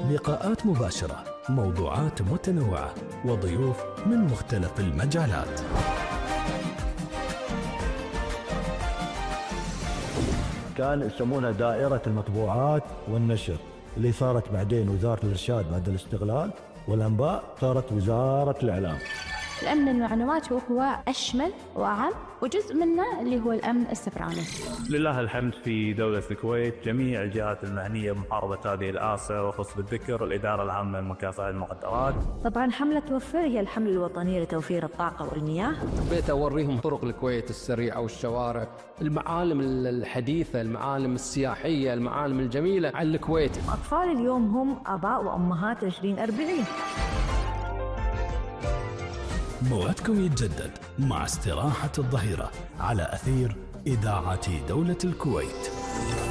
لقاءات مباشرة، موضوعات متنوعة، وضيوف من مختلف المجالات. كان يسمونها دائرة المطبوعات والنشر، اللي صارت بعدين وزارة الإرشاد بعد الاستقلال، والأنباء صارت وزارة الإعلام. الأمن المعلومات هو أشمل وأعم، وجزء منه اللي هو الأمن السيبراني. لله الحمد في دولة الكويت جميع الجهات المعنية بمحاربة هذه الآفة، وخص بالذكر الإدارة العامة لمكافحة المخدرات. طبعا حملة توفر هي الحملة الوطنية لتوفير الطاقة والمياه. حبيت أوريهم طرق الكويت السريعة والشوارع، المعالم الحديثة، المعالم السياحية، المعالم الجميلة على الكويت. أطفال اليوم هم آباء وأمهات 2040. موعدكم يتجدد مع استراحة الظهيرة على أثير إذاعة دولة الكويت.